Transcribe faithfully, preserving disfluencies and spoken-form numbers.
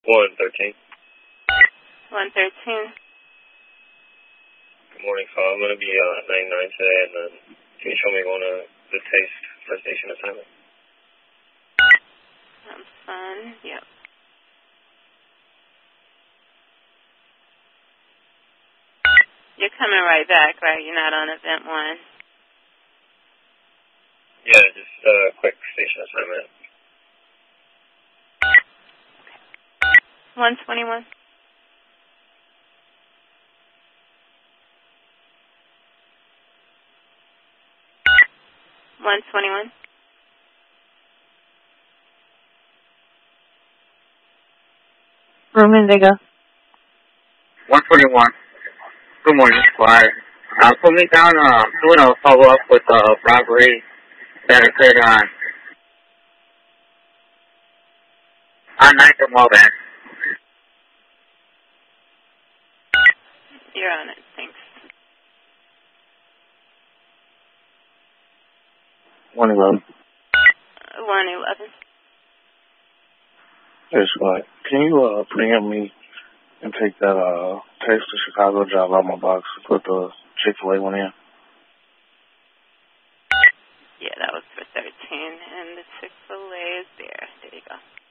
one thirteen. one thirteen. Good morning, call. I'm going to be uh, ninety-nine today, and then can you show me one of the taste for station assignment? Sounds fun. Yep. You're coming right back, right? You're not on event one. Yeah, just a uh, quick station assignment. one twenty-one. one twenty-one. Room Indigo. one twenty-one. Good morning, squad. Uh, put me down, uh, doing a follow-up with a uh, robbery that occurred on, on ninth and Walden. You're on it. Thanks. one eleven. one eleven. Yes, squad. Can you, uh, preempt me and take that, uh, Taste of Chicago job out of my box and put the Chick-fil-A one in? Yeah, that was for thirteen, and the Chick-fil-A is there. There you go.